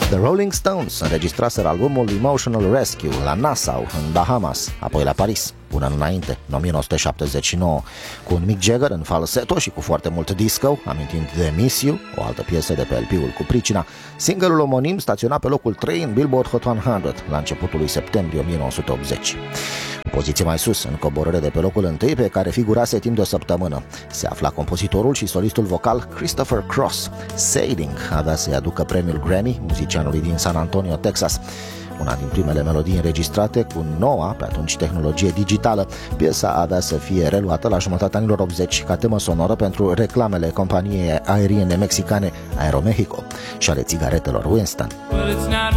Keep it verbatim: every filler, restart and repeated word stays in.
The Rolling Stones înregistraseră albumul Emotional Rescue la Nassau, în Bahamas, apoi la Paris, un an înainte, în nouăsprezece șaptezeci și nouă, cu un Mick Jagger în falsetto și cu foarte mult disco, amintind de Miss You, o altă piesă de pe L P-ul cu pricina. Single-ul omonim staționa pe locul trei în Billboard Hot o sută la începutul lui septembrie nouăsprezece optzeci. O poziție mai sus, în coborâre de pe locul întâi, pe care figurase timp de o săptămână, se afla compozitorul și solistul vocal Christopher Cross. Sailing avea să-i aducă premiul Grammy muzicianului din San Antonio, Texas. Una din primele melodii înregistrate cu noua, pe atunci, tehnologie digitală. Piesa avea să fie reluată la jumătatea anilor optzeci ca temă sonoră pentru reclamele companiei aeriene mexicane Aeromexico și ale țigaretelor Winston. Well,